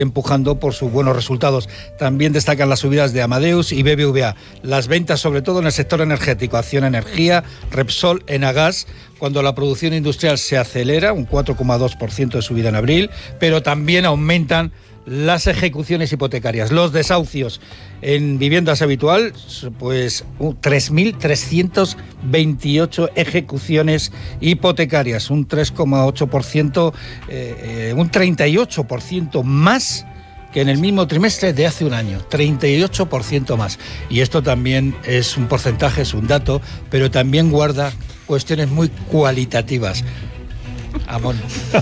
empujando por sus buenos resultados. También destacan las subidas de Amadeus y BBVA. Las ventas, sobre todo en el sector energético, Acciona Energía, Repsol, Enagas, cuando la producción industrial se acelera, un 4,2% de subida en abril, pero también aumentan las ejecuciones hipotecarias, los desahucios en viviendas habitual, pues 3.328 ejecuciones hipotecarias, un 3,8%, un 38% más que en el mismo trimestre de hace un año, 38% más. Y esto también es un porcentaje, es un dato, pero también guarda cuestiones muy cualitativas. Amón.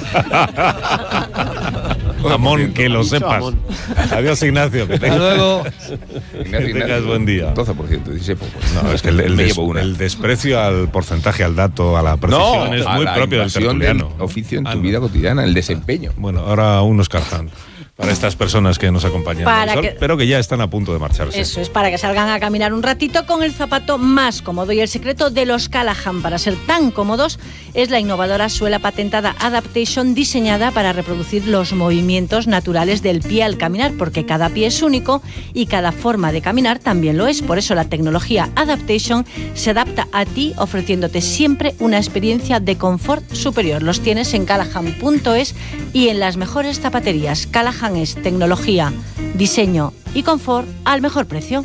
Amón, que lo sepas. Amón. Adiós, Ignacio. Que tengas, luego. Que tengas buen día. 12%, dice poco. No, es que el desprecio al porcentaje, al dato, a la precisión es muy propio del tertuliano. Del oficio en tu vida cotidiana, el desempeño. Bueno, ahora unos carjan para estas personas que nos acompañan al sol, pero que ya están a punto de marcharse. Eso es, para que salgan a caminar un ratito con el zapato más cómodo. Y el secreto de los Callahan para ser tan cómodos es la innovadora suela patentada Adaptation, diseñada para reproducir los movimientos naturales del pie al caminar, porque cada pie es único y cada forma de caminar también lo es. Por eso la tecnología Adaptation se adapta a ti, ofreciéndote siempre una experiencia de confort superior. Los tienes en callahan.es y en las mejores zapaterías. Callahan es tecnología, diseño y confort al mejor precio.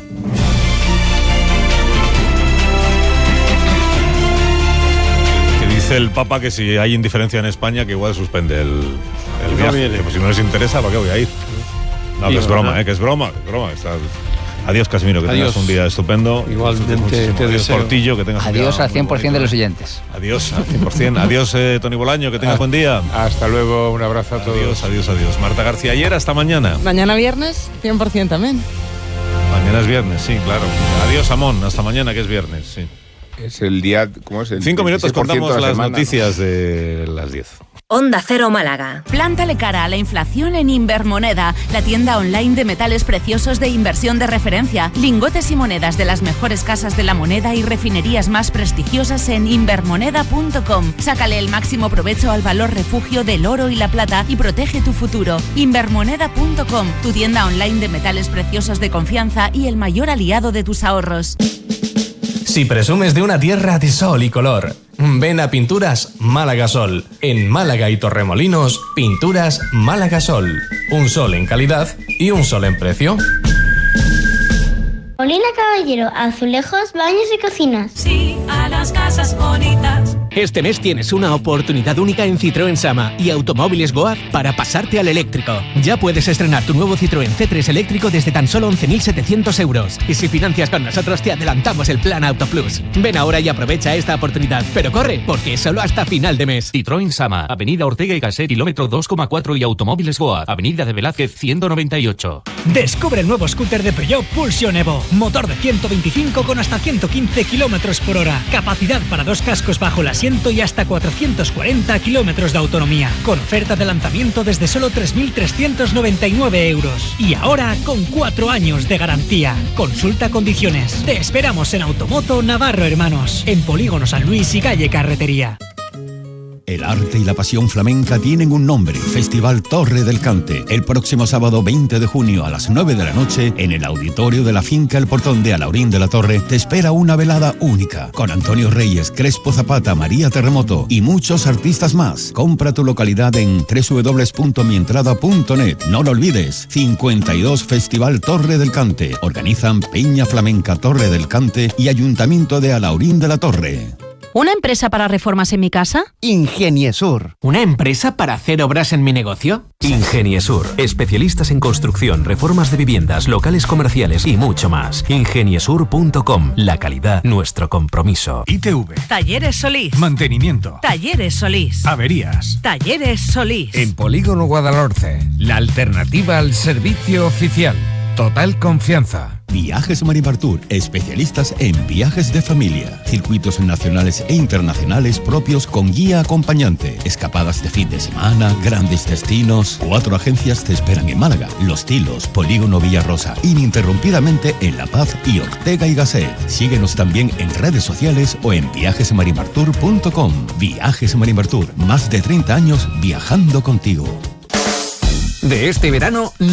Que dice el Papa que si hay indiferencia en España, que igual suspende el viaje. Que, pues, si no les interesa, ¿para qué voy a ir? No, que es broma, que es broma. Adiós, Casimiro, que tengas un día estupendo. Igualmente te deseo. Portillo, que tengas adiós al 100% de los oyentes. Adiós al 100%. Adiós, Tony Bolaño, que tengas buen día. Hasta luego, un abrazo a todos. Adiós. Marta García Ayer, hasta mañana. Mañana viernes, 100% también. Mañana es viernes, sí, claro. Adiós, Amón, hasta mañana, que es viernes, sí. Es el día, ¿cómo es? 5 minutos contamos las noticias de las 10. Onda Cero Málaga. Plántale cara a la inflación en Invermoneda, la tienda online de metales preciosos de inversión de referencia. Lingotes y monedas de las mejores casas de la moneda y refinerías más prestigiosas en invermoneda.com. Sácale el máximo provecho al valor refugio del oro y la plata y protege tu futuro. Invermoneda.com, tu tienda online de metales preciosos de confianza y el mayor aliado de tus ahorros. Si presumes de una tierra de sol y color, ven a Pinturas Málaga Sol. En Málaga y Torremolinos, Pinturas Málaga Sol. Un sol en calidad y un sol en precio. Molina Caballero, azulejos, baños y cocinas. Sí, a las casas bonitas. Este mes tienes una oportunidad única en Citroën Sama y Automóviles Goaz para pasarte al eléctrico. Ya puedes estrenar tu nuevo Citroën C3 eléctrico desde tan solo 11.700 euros. Y si financias con nosotros te adelantamos el plan Auto Plus. Ven ahora y aprovecha esta oportunidad. Pero corre, porque es solo hasta final de mes. Citroën Sama, Avenida Ortega y Gasset, kilómetro 2,4 y Automóviles Goaz, Avenida de Velázquez 198. Descubre el nuevo scooter de Peugeot Pulsion Evo. Motor de 125 con hasta 115 kilómetros por hora. Capacidad para 2 cascos bajo el asiento y hasta 440 kilómetros de autonomía. Con oferta de lanzamiento desde solo 3.399 euros. Y ahora con 4 años de garantía. Consulta condiciones. Te esperamos en Automoto Navarro Hermanos, en Polígono San Luis y Calle Carretería. El arte y la pasión flamenca tienen un nombre: Festival Torre del Cante. El próximo sábado 20 de junio a las 9 de la noche, en el auditorio de la finca El Portón de Alaurín de la Torre, te espera una velada única, con Antonio Reyes, Crespo Zapata, María Terremoto y muchos artistas más. Compra tu localidad en www.mientrada.net. No lo olvides, 52 Festival Torre del Cante. Organizan Peña Flamenca Torre del Cante y Ayuntamiento de Alaurín de la Torre. ¿Una empresa para reformas en mi casa? Ingeniesur. ¿Una empresa para hacer obras en mi negocio? Ingeniesur. Especialistas en construcción, reformas de viviendas, locales comerciales y mucho más. Ingeniesur.com. La calidad, nuestro compromiso. ITV. Talleres Solís. Mantenimiento. Talleres Solís. Averías. Talleres Solís. En Polígono Guadalhorce. La alternativa al servicio oficial. Total confianza. Viajes Marimartur, especialistas en viajes de familia, circuitos nacionales e internacionales propios con guía acompañante, escapadas de fin de semana, grandes destinos. 4 agencias te esperan en Málaga: Los Tilos, Polígono Villarrosa, ininterrumpidamente en La Paz y Ortega y Gasset. Síguenos también en redes sociales o en viajesmarimartur.com. Viajes Marimartur, más de 30 años viajando contigo. De este verano